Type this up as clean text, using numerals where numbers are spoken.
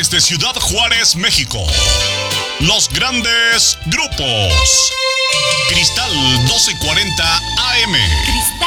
desde Ciudad Juárez, México. Los grandes grupos. Cristal 1240 AM.